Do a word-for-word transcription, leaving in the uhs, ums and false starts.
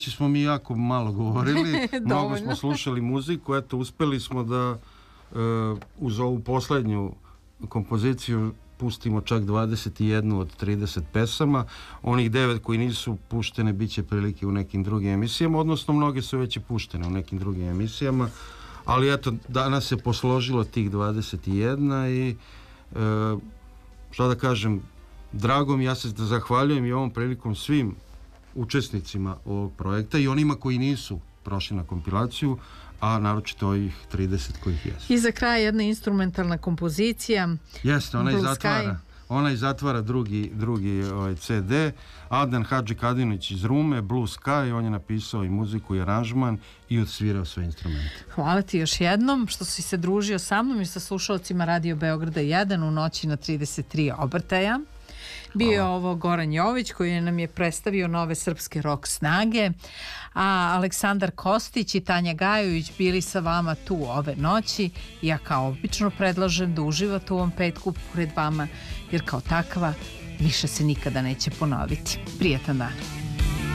smo mi jako malo govorili, mnogo smo slušali muziku, eto, uspeli smo da uh, uz ovu poslednju kompoziciju pustimo čak dvadeset jednu od trideset pesama, onih devet koji nisu puštene bit će prilike u nekim drugim emisijama, odnosno mnoge su već i puštene u nekim drugim emisijama, ali eto, danas se posložilo tih dvadeset jedna i uh, šta da kažem, drago mi, ja se zahvaljujem i ovom prilikom svim učesnicima ovog projekta i onima koji nisu prošli na kompilaciju, a naročito ovih trideset kojih jesu. I za kraj jedna instrumentalna kompozicija. Jeste, ona i Blue zatvara, Sky. ona i zatvara drugi, drugi ovaj, ce de. Adnan Hadžikadinović iz Rume, Blue Sky, on je napisao i muziku i aranžman i odsvirao sve instrumente. Hvala ti još jednom što si se družio sa mnom i sa slušalcima Radio Beograda jedan u noći na trideset tri obrtaja. Bio je ovo Goran Jović koji nam je predstavio nove srpske rock snage, a Aleksandar Kostić i Tanja Gajović bili sa vama tu ove noći. Ja kao obično predlažem da uživate u ovom petku pred vama, jer kao takva više se nikada neće ponoviti. Prijatan dan.